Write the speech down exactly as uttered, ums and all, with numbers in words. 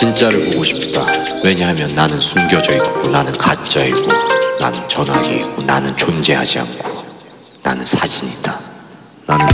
진짜를 보고 싶다. 왜냐하면 나는 숨겨져 있고, 나는 가짜이고, 나는 전화기이고, 나는 존재하지 않고, 나는 사진이다. 나는